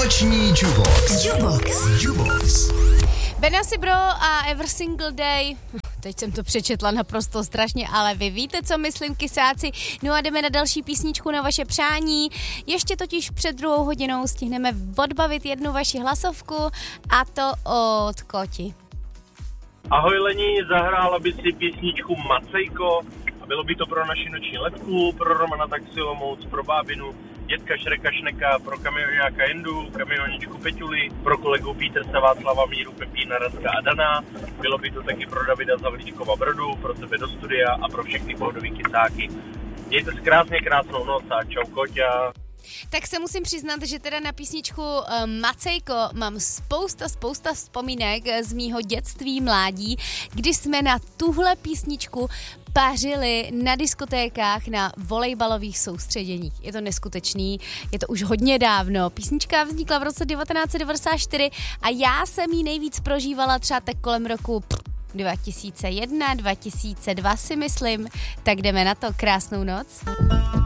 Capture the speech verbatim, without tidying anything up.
Noční Jubox. Jubox. Jubox. Benassi Bro a Every Single Day. Teď jsem to přečetla naprosto strašně, ale vy víte, co myslím, kysáci. No a jdeme na další písničku na vaše přání. Ještě totiž před druhou hodinou stihneme odbavit jednu vaši hlasovku, a to od Koti. Ahoj Lení, zahrála by si písničku Macejko a bylo by to pro naši noční letku, pro Romana Taxilomouc, pro bábinu, dětka Šreka Šneka, pro kamionáka Jendu, kamioničku Peťuli, pro kolegu Pítrsa, Václava, Míru, Pepína, Radka a Dana. Bylo by to taky pro Davida Zavlíčkova Brodu, pro tebe do studia a pro všechny pohodový kysáky. Mějte si krásně krásnou noc a čau Koťa. Tak se musím přiznat, že teda na písničku uh, Macejko mám spousta, spousta vzpomínek z mýho dětství, mládí, kdy jsme na tuhle písničku pařili na diskotékách na volejbalových soustředěních. Je to neskutečný, je to už hodně dávno. Písnička vznikla v roce devatenáct set devadesát čtyři a já jsem ji nejvíc prožívala třeba tak kolem roku pff, dva tisíce jedna, dva tisíce dva si myslím. Tak jdeme na to, krásnou noc.